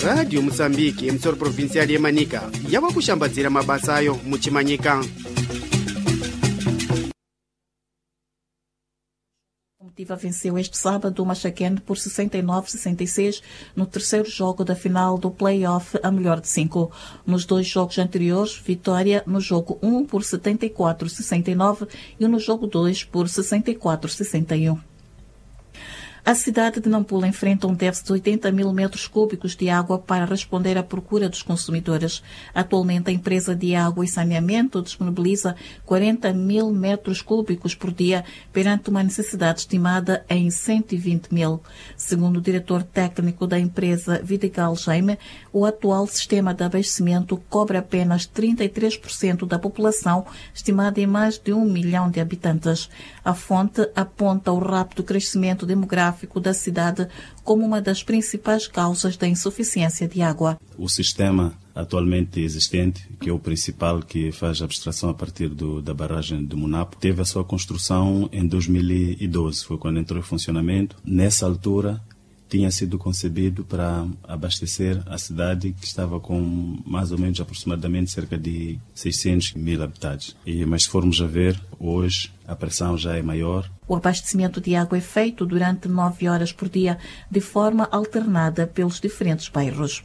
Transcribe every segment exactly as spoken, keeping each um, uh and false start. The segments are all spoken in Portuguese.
Radio Moçambique, emissora provincial de Manica, yava kushambadzira mabasa ayo muchimanyika. A venceu este sábado o Machakene por sessenta e nove a sessenta e seis no terceiro jogo da final do play-off a melhor de cinco. Nos dois jogos anteriores, vitória no jogo um por setenta e quatro a sessenta e nove e no jogo dois por sessenta e quatro a sessenta e um. A cidade de Nampula enfrenta um déficit de oitenta mil metros cúbicos de água para responder à procura dos consumidores. Atualmente, a empresa de água e saneamento disponibiliza quarenta mil metros cúbicos por dia, perante uma necessidade estimada em cento e vinte mil. Segundo o diretor técnico da empresa, Vidigal Jaime, o atual sistema de abastecimento cobre apenas trinta e três por cento da população, estimada em mais de um milhão de habitantes. A fonte aponta o rápido crescimento demográfico da cidade como uma das principais causas da insuficiência de água. O sistema atualmente existente, que é o principal, que faz abstração a partir do, da barragem de Munapo, teve a sua construção em dois mil e doze, foi quando entrou em funcionamento. Nessa altura, tinha sido concebido para abastecer a cidade, que estava com mais ou menos aproximadamente cerca de seiscentos mil habitantes. E, mas se formos a ver, hoje a pressão já é maior. O abastecimento de água é feito durante nove horas por dia, de forma alternada pelos diferentes bairros.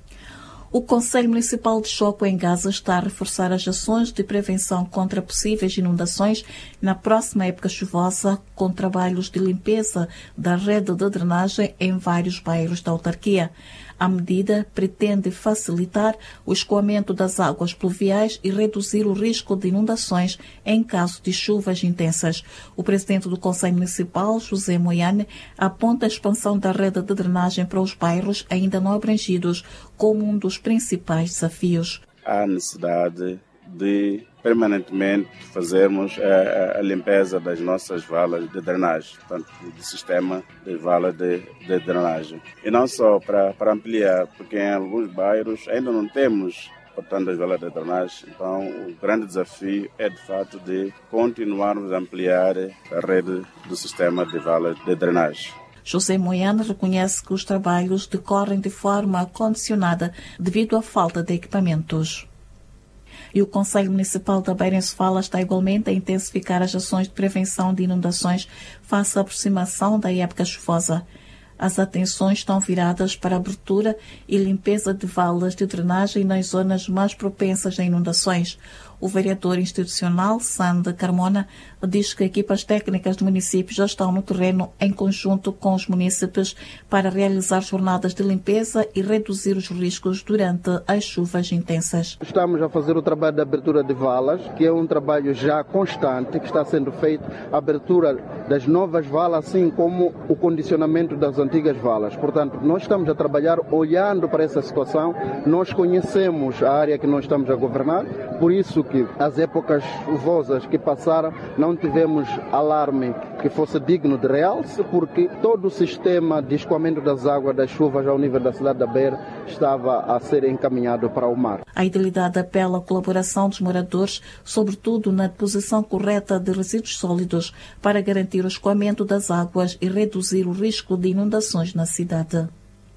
O Conselho Municipal de Choco, em Gaza, está a reforçar as ações de prevenção contra possíveis inundações na próxima época chuvosa, com trabalhos de limpeza da rede de drenagem em vários bairros da autarquia. A medida pretende facilitar o escoamento das águas pluviais e reduzir o risco de inundações em caso de chuvas intensas. O presidente do Conselho Municipal, José Moiane, aponta a expansão da rede de drenagem para os bairros ainda não abrangidos como um dos principais desafios. Há necessidade de permanentemente fazermos a, a limpeza das nossas valas de drenagem, portanto, do sistema de valas de, de drenagem. E não só para, para ampliar, porque em alguns bairros ainda não temos, portanto, as valas de drenagem. Então, o grande desafio é, de fato, de continuarmos a ampliar a rede do sistema de valas de drenagem. José Moiane reconhece que os trabalhos decorrem de forma condicionada devido à falta de equipamentos. E o Conselho Municipal da Beira em Sofala está igualmente a intensificar as ações de prevenção de inundações face à aproximação da época chuvosa. As atenções estão viradas para a abertura e limpeza de valas de drenagem nas zonas mais propensas a inundações. O vereador institucional, Sandra Carmona, diz que equipas técnicas do município já estão no terreno em conjunto com os munícipes para realizar jornadas de limpeza e reduzir os riscos durante as chuvas intensas. Estamos a fazer o trabalho de abertura de valas, que é um trabalho já constante, que está sendo feito, a abertura das novas valas, assim como o condicionamento das antigas valas. Portanto, nós estamos a trabalhar olhando para essa situação, nós conhecemos a área que nós estamos a governar, por isso que as épocas chuvosas que passaram não tivemos alarme que fosse digno de realce, porque todo o sistema de escoamento das águas das chuvas ao nível da cidade da Beira estava a ser encaminhado para o mar. A Idilidade apela à colaboração dos moradores, sobretudo na deposição correta de resíduos sólidos, para garantir o escoamento das águas e reduzir o risco de inundações na cidade.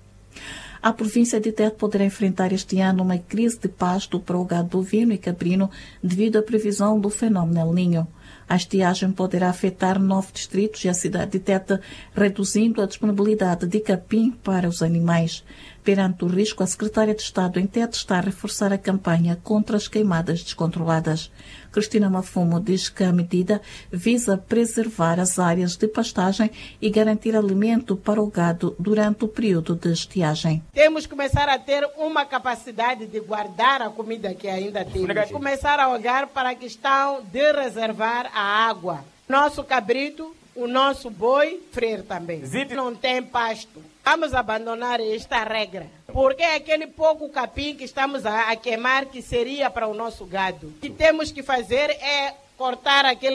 A província de Tete poderá enfrentar este ano uma crise de pasto para o gado bovino e caprino devido à previsão do fenómeno El Niño. A estiagem poderá afetar nove distritos e a cidade de Tete, reduzindo a disponibilidade de capim para os animais. Perante o risco, a secretária de Estado em Tete está a reforçar a campanha contra as queimadas descontroladas. Cristina Mafumo diz que a medida visa preservar as áreas de pastagem e garantir alimento para o gado durante o período de estiagem. Temos que começar a ter uma capacidade de guardar a comida que ainda temos. Começar a olhar para a questão de reservar a água. Nosso cabrito, o nosso boi, freire também. Não tem pasto. Vamos abandonar esta regra, porque é aquele pouco capim que estamos a, a queimar que seria para o nosso gado. O que temos que fazer é cortar aquele